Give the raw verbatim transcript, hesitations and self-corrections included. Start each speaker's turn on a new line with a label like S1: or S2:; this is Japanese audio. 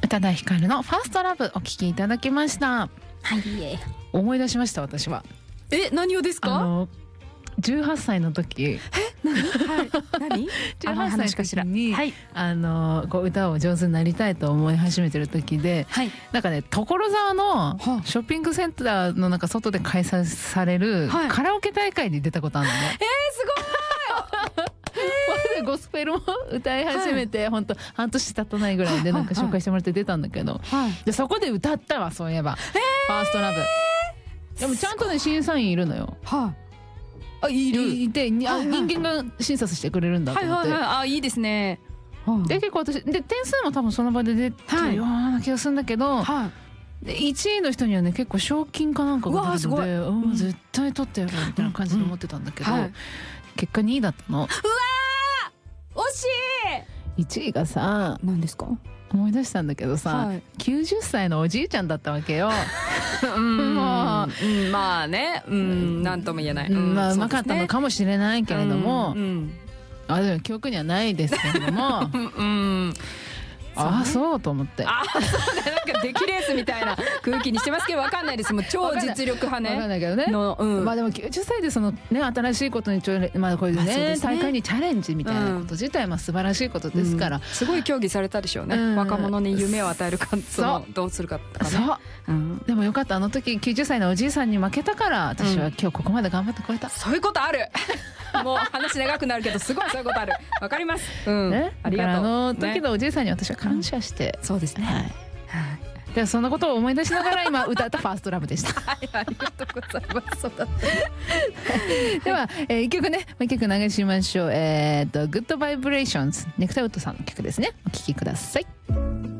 S1: 宇多田ヒカルのファーストラブお聴きいただきました。
S2: はい、
S1: 思い出しました。私は
S2: え、何をですか？
S1: あのじゅうはっさいの時、
S2: え、何？はい、何？
S1: じゅうはっさいの時に、
S2: はい、
S1: あのこう歌を上手になりたいと思い始めてる時で、はい、なんかね所沢のショッピングセンターのなんか外で開催されるカラオケ大会に出たことあるのね。
S2: えー、すごい。
S1: ゴスペルも歌い始めて、はい、ほんと半年経たないぐらいでなんか紹介してもらって出たんだけど、はい、でそこで歌ったわ、そういえば、えー、ファーストラブ。でもちゃんとね審査員いるのよ。はい、あ、いるいて、あ、はいはい、人間が審査してくれるんだと思って、はいはいはい、
S2: あ、いいですね。
S1: で結構私で点数も多分その場で出てるような気がするんだけど、はい、でいちいの人にはね結構賞金かなんかが出るので、うん、絶対取ってやるみたいな感じで思ってたんだけど、うんうん、はい、結果にいだったの。うわ
S2: ー、惜し
S1: い。いちいがさ、
S2: 何ですか？
S1: 思い出したんだけどさ、はい、きゅうじゅっさいのおじいちゃんだったわけよ。
S2: うん、もう、うん、まあね、うん、なんとも言えない、うん、
S1: まあうまかったのかもしれないけれども、うんうん、あ、でも記憶にはないですけれども、うん、ああそうと思って、
S2: ああそうだ、なんか出来レースみたいな空気にしてますけど、分かんないです。もう超実力派ね。
S1: 分かんないけどねの、うん、まあでもきゅうじゅっさいでそのね新しいことにちょ、まあこういうね、ね、大会にチャレンジみたいなこと自体、まあ素晴らしいことですから、うん、
S2: すごい競技されたでしょうね、うん、若者に夢を与えるか、そのどうするかとかね。
S1: そう、うん、でもよかった、あの時きゅうじゅっさいのおじいさんに負けたから私は今日ここまで頑張ってこれた、うん、
S2: そういうことある。もう話長くなるけどすごいそういうことある。わかります、うん、
S1: ね、ありがとう。あの時のおじいさんに私は感謝して、
S2: うん、そうですね、はい、
S1: でそんなことを思い出しながら今歌ったファーストラブでした。
S2: はい、ありがとうございます。そうだった。
S1: では、えー、一曲ね、もう一曲流しましょう。えー、っとグッドバイブレーションズ、ネクタウッドさんの曲ですね。お聴きください。